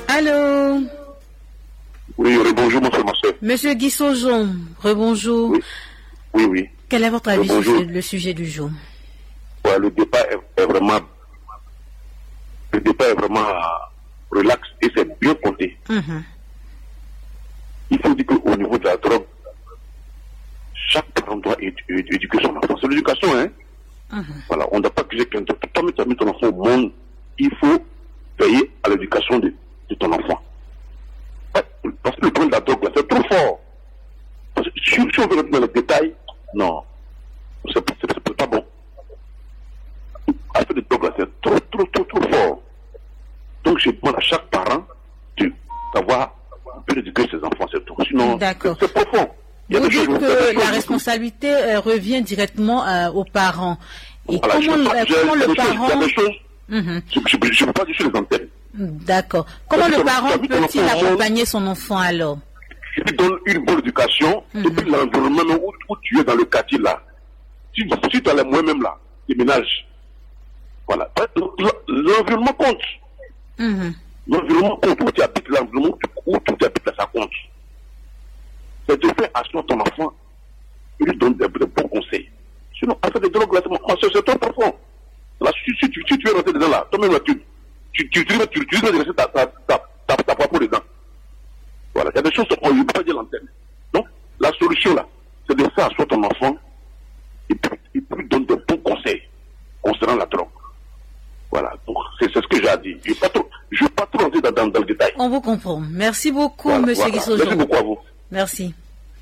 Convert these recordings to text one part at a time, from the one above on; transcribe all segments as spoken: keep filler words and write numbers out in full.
Allô? Oui, rebonjour, monsieur Marcel. Monsieur Guy Saujon, rebonjour. Oui, oui. oui. Quel est votre avis sur Rebonjour. le sujet du jour? Ouais, le débat est, est vraiment... Le débat est vraiment relax et c'est bien compté. Mm-hmm. Il faut dire qu'au niveau de la drogue, chaque parent doit édu- édu- éduquer son enfant. C'est l'éducation, hein. Mm-hmm. Voilà, on ne doit pas accuser quelqu'un. Toi, tu as mis ton enfant au monde, il faut veiller à l'éducation de, de ton enfant. Ouais, parce que le problème de la drogue, là, c'est trop fort. Parce que si, si on veut rentrer dans les détails, non, c'est pas, c'est, c'est pas bon. Affaire de drogue, là, c'est trop, trop, trop, trop fort. Donc, je demande à chaque parent de, d'avoir un peu d'éduquer ses enfants, c'est tout. Sinon, D'accord. c'est, c'est profond. Il y a Vous des choses- dites il y a des que choses- la responsabilité euh, revient directement euh, aux parents. Et Voilà, je comment, peux pas- euh, je- comment il y a le des choses- parent... Il y a des choses, Mhm. je ne peux pas dire sur les antennes. D'accord. Comment Parce le que parent tu as vu ton peut-il enfant au monde, accompagner son enfant alors? Je lui donne une bonne éducation, Mhm. et puis l'environnement même où, où tu es dans le quartier là. Si, si tu as les moyens même là, les ménages. Voilà. L'environnement compte. Mhm. L'environnement compte. Où tu habites, l'environnement où tu habites là, ça compte. C'est de faire attention à ton enfant, et lui donner des, des bons conseils. Sinon, affaire de drogue, là, c'est, c'est trop profond. Là, si, si, tu, si tu es rentré dedans là, toi-même là, tu, tu, tu, tu, tu, tu, tu risques de laisser ta, ta, ta, ta, ta propre dedans. Voilà, il y a des choses qu'on ne peut pas dire l'antenne. Donc, la solution là, c'est de faire asseoir ton enfant et puis, et puis donner de bons conseils concernant la drogue. Voilà, donc c'est, c'est ce que j'ai à dire. Je ne veux pas trop rentrer dans, dans, dans le détail. On vous comprend. Merci beaucoup, Voilà, monsieur voilà. Guy Saujon. Merci beaucoup à vous. Merci.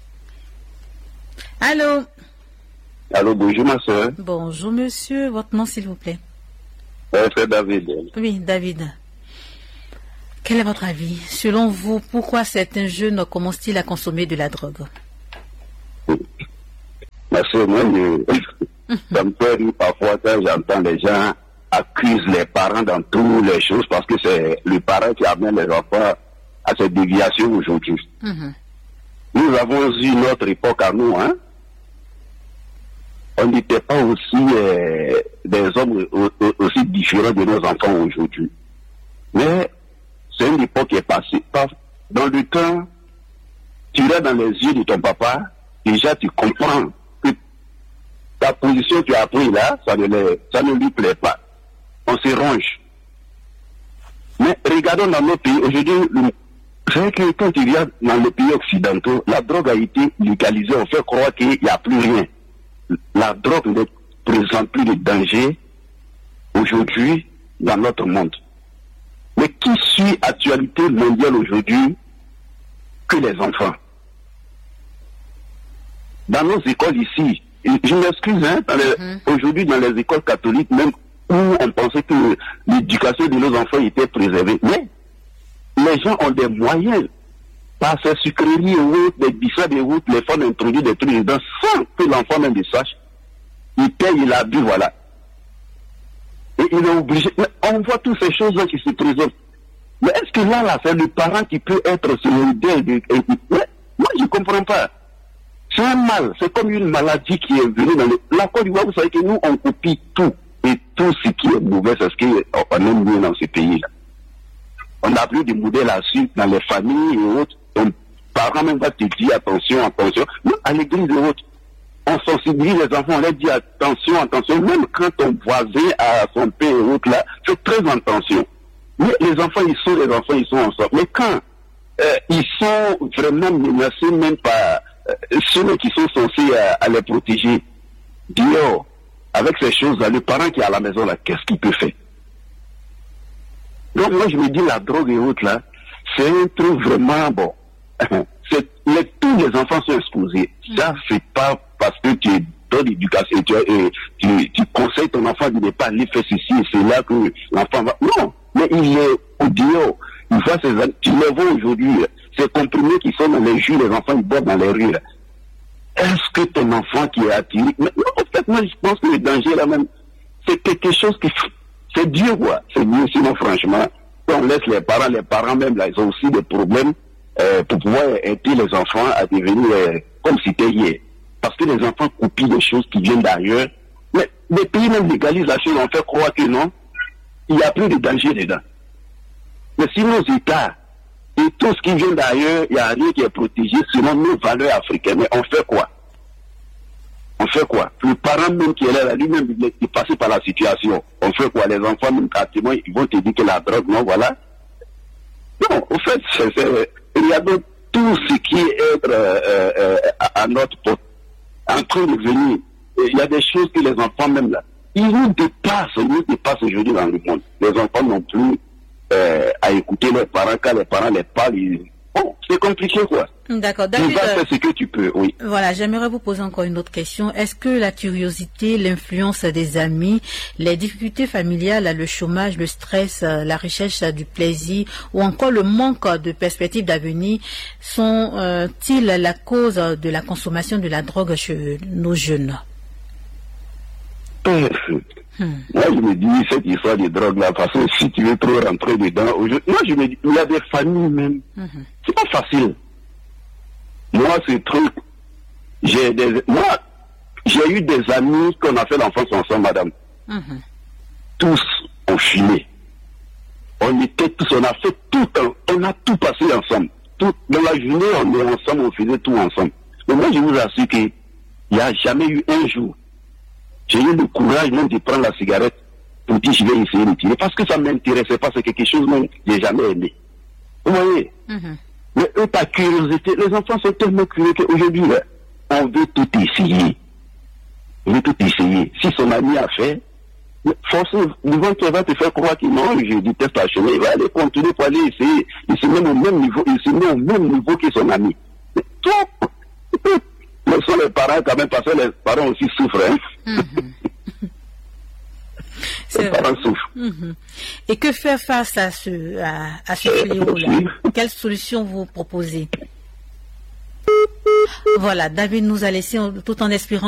Allô? Allô, bonjour ma soeur. Bonjour, monsieur. Votre nom, s'il vous plaît? Euh, c'est David. Oui, David. Quel est votre avis? Selon vous, pourquoi certains jeunes commencent-ils à consommer de la drogue? Ma soeur, moi, je... ça me fait rire parfois quand j'entends les gens accusent les parents dans toutes les choses parce que c'est le parent qui amène les enfants à cette déviation aujourd'hui. Mhm. Nous avons eu notre époque à nous, hein. On n'était pas aussi euh, des hommes au- au- aussi différents de nos enfants aujourd'hui. Mais c'est une époque qui est passée. Pas- Dans le temps, tu es dans les yeux de ton papa, déjà tu comprends que ta position que tu as prise là, ça ne, les- ça ne lui plaît pas. On se range. Mais regardons dans nos pays, aujourd'hui, le- c'est que quand tu regardes dans les pays occidentaux, la drogue a été légalisée, on fait croire qu'il n'y a plus rien. La drogue ne présente plus de danger aujourd'hui dans notre monde. Mais qui suit l'actualité mondiale aujourd'hui que les enfants? Dans nos écoles ici, et je m'excuse, hein, dans les- Mhm. aujourd'hui dans les écoles catholiques, même où on pensait que l'éducation de nos enfants était préservée, mais les gens ont des moyens, par ces sucreries et autres, des bissats de route, les femmes introduisent des trucs dedans sans que l'enfant même le sache. Il paye, il a bu, voilà. Et il est obligé. Mais on voit toutes ces choses-là qui se présentent. Mais est-ce que là, là, c'est le parent qui peut être solidaire de... Mais moi, je ne comprends pas. C'est un mal, c'est comme une maladie qui est venue dans le... La Côte d'Ivoire, vous savez que nous, on copie tout. Et tout ce qui est mauvais, c'est ce qu'on aime mieux dans ce pays-là. On a plus de modèles à suivre dans les familles et autres. Ton parent même va te dire attention, attention. Nous, à l'église et autres, on sensibilise les enfants, on leur dit attention, attention. Même quand ton voisin a son père et autres là, fais très attention. Mais les enfants, ils sont les enfants, ils sont ensemble. Mais quand euh, ils sont vraiment menacés même par euh, ceux qui sont censés euh, à les protéger, dehors, avec ces choses-là, le parent qui est à la maison là, qu'est-ce qu'il peut faire? Donc moi je me dis la drogue et autres là, c'est un truc vraiment bon. c'est, les, tous les enfants sont exposés. Ça c'est pas parce que tu donnes l'éducation, tu, et, tu, tu conseilles ton enfant de ne pas aller faire ceci et c'est là que l'enfant va. Non, mais il est au dehors. Il voit ces, tu les vois aujourd'hui, ces comprimés qui sont dans les jus, les enfants ils boivent dans les rues. Là. Est-ce que ton enfant qui est attiré, mais non, en fait moi je pense que le danger là même, c'est quelque chose qui c'est Dieu, quoi. C'est Dieu, sinon, franchement, on laisse les parents, les parents même, là, ils ont aussi des problèmes euh, pour pouvoir aider les enfants à devenir euh, comme c'était hier. Parce que les enfants copient des choses qui viennent d'ailleurs. Mais les pays même légalisent la chose, on fait croire que non, il n'y a plus de danger dedans. Mais si nos États Et tout ce qui vient d'ailleurs, il n'y a rien qui est protégé selon nos valeurs africaines. Mais on fait quoi? On fait quoi? Le parent même qui est là, lui-même, il est passé par la situation. On fait quoi? Les enfants, même pratiquement, ils vont te dire que la drogue, non, voilà. Non, au fait, c'est, c'est, il y a donc tout ce qui est être euh, euh, à, à notre porte, en train de venir. Il y a des choses que les enfants, même là, ils nous dépassent, ils nous dépassent aujourd'hui dans le monde. Les enfants n'ont plus euh, à écouter leurs parents, quand les parents les parlent, ils... bon, c'est compliqué, quoi. D'accord. David, tu vas faire ce que tu peux, oui. Voilà, j'aimerais vous poser encore une autre question. Est-ce que la curiosité, l'influence des amis, les difficultés familiales, le chômage, le stress, la recherche du plaisir ou encore le manque de perspectives d'avenir sont-ils euh, la cause de la consommation de la drogue chez nos jeunes? euh, hmm. Moi, je me dis, cette histoire de drogue là, parce que si tu veux trop rentrer dedans, moi, je me dis, il y a des familles même. Mm-hmm. C'est pas facile. Moi, ce truc, j'ai des, moi, j'ai eu des amis qu'on a fait l'enfance ensemble, madame. Mm-hmm. Tous ont fumé. On était tous, on a fait tout, on a tout passé ensemble. Tout, dans la journée, on est ensemble, on faisait tout ensemble. Mais moi, je vous assure qu'il n'y a jamais eu un jour, j'ai eu le courage même de prendre la cigarette pour dire je vais essayer de tirer. Parce que ça ne m'intéressait pas, c'est quelque chose même que j'ai jamais aimé. Vous voyez? Mm-hmm. Mais eux, par curiosité, les enfants sont tellement curieux qu'aujourd'hui, on veut tout essayer. On veut tout essayer. Si son ami a fait, forcément, il va te faire croire que non, je déteste la chemin. Il va aller continuer pour aller essayer. Il se met au même niveau, il se met au même niveau que son ami. Mais tout, ce sont les parents quand même, parce que les parents aussi souffrent. Hein? Mm-hmm. Les parents souffrent. Mm-hmm. Et que faire face à ce, à, à ce fléau-là? Quelle solution vous proposez? Voilà, David nous a laissé tout en espérant